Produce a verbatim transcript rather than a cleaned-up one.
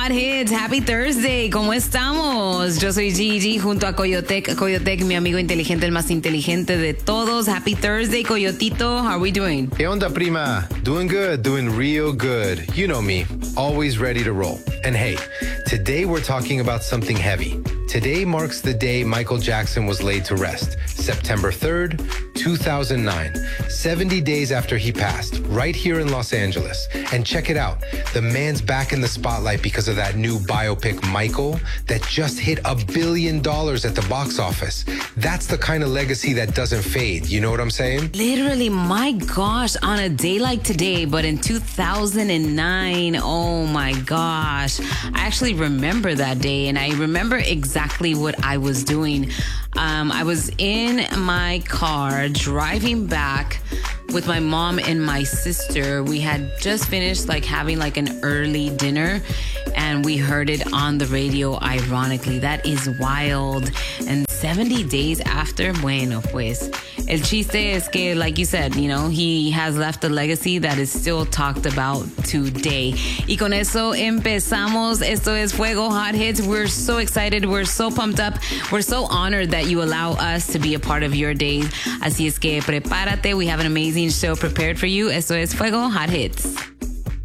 Hot Hits, happy Thursday, ¿cómo estamos? Yo soy Gigi junto a Coyotec, Coyotec, mi amigo inteligente, el más inteligente de todos. Happy Thursday, Coyotito, how are we doing? ¿Qué onda, prima? Doing good, doing real good. You know me, always ready to roll. And hey, today we're talking about something heavy. Today marks the day Michael Jackson was laid to rest, September third, two thousand nine, seventy days after he passed, right here in Los Angeles. And check it out, the man's back in the spotlight because of that new biopic, Michael, that just hit a billion dollars at the box office. That's the kind of legacy that doesn't fade, you know what I'm saying? Literally, my gosh, on a day like today, but in two thousand nine, oh my gosh. I actually remember that day, and I remember exactly what I was doing. Um, I was in my car driving back with my mom and my sister. We had just finished like having like an early dinner, and we heard it on the radio, ironically. That is wild. And seventy days after, bueno, pues, el chiste es que, like you said, you know, he has left a legacy that is still talked about today. Y con eso empezamos. Esto es Fuego Hot Hits. We're so excited. We're so pumped up. We're so honored that you allow us to be a part of your day. Así es que prepárate. We have an amazing show prepared for you. Esto es Fuego Hot Hits.